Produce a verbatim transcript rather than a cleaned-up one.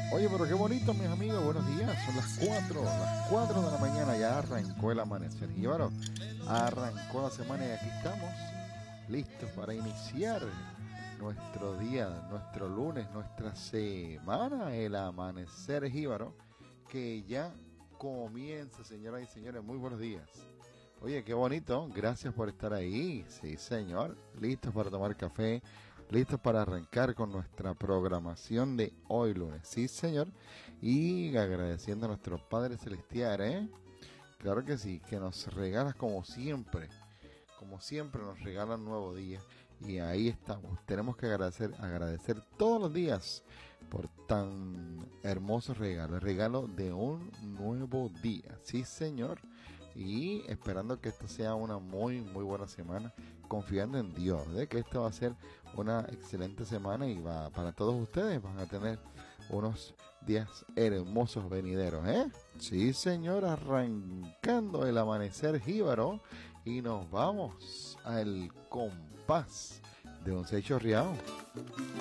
Oye, pero qué bonito, mis amigos, buenos días. Son las cuatro, las cuatro de la mañana, ya arrancó el amanecer. Y bueno, arrancó la semana y aquí estamos, listos para iniciar nuestro día, nuestro lunes, nuestra semana, el amanecer jíbaro, que ya comienza, señoras y señores. Muy buenos días. Oye, qué bonito, gracias por estar ahí. Sí, señor, listos para tomar café, listos para arrancar con nuestra programación de hoy lunes. Sí, señor, y agradeciendo a nuestro Padre Celestial, ¿eh? Claro que sí, que nos regalas como siempre, como siempre nos regalan nuevo día. Y ahí estamos, tenemos que agradecer, agradecer todos los días por tan hermoso regalo, el regalo de un nuevo día. Sí, señor. Y esperando que esta sea una muy muy buena semana, confiando en Dios de que esta va a ser una excelente semana y va para todos ustedes van a tener unos días hermosos venideros, ¿eh? Sí, señor, arrancando el amanecer jíbaro y nos vamos al compás de un seis chorreado.